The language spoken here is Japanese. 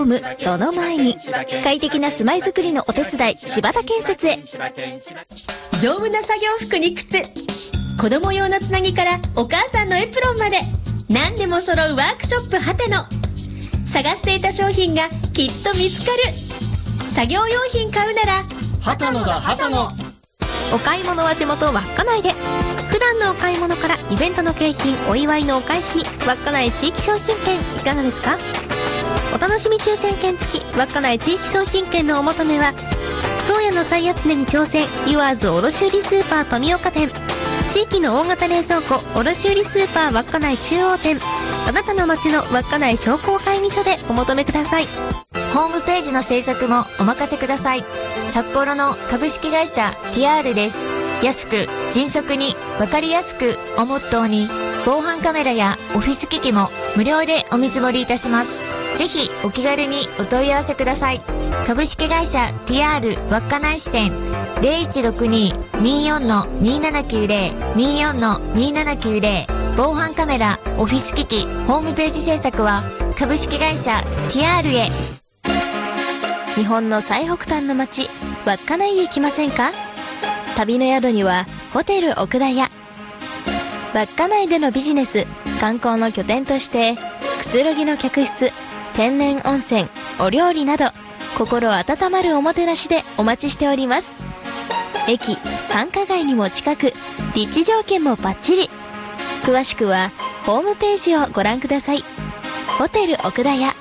その前に快適な住まいづくりのお手伝い、柴田建設へ。 丈夫な作業服に靴、子供用のつなぎからお母さんのエプロンまで、何でも揃うワークショップはての。探していた商品がきっと見つかる。作業用品買うならはたのだ、はたの。 お買い物は地元稚内で。普段のお買い物からイベントの景品、お祝いのお返し、稚内地域商品券いかがですか？お楽しみ抽選券付き稚内地域商品券のお求めは、宗谷の最安値に挑戦、ユアーズ卸売スーパー富岡店、地域の大型冷蔵庫卸売スーパー稚内中央店、あなたの街の稚内商工会議所でお求めください。 ホームページの制作もお任せください。札幌の株式会社 TR です。安く迅速にわかりやすくをモットーに、防犯カメラやオフィス機器も無料でお見積もりいたします。ぜひお気軽にお問い合わせください。株式会社 TR 稚内支店 0162-24-2790 24-2790。防犯カメラ、オフィス機器、ホームページ制作は株式会社 TR へ。 日本の最北端の町、稚内へ来ませんか？旅の宿にはホテル奥田や、稚内でのビジネス、観光の拠点としてくつろぎの客室、天然温泉、お料理など心温まるおもてなしでお待ちしております。駅、繁華街にも近く、立地条件もバッチリ。詳しくはホームページをご覧ください。ホテル奥田屋。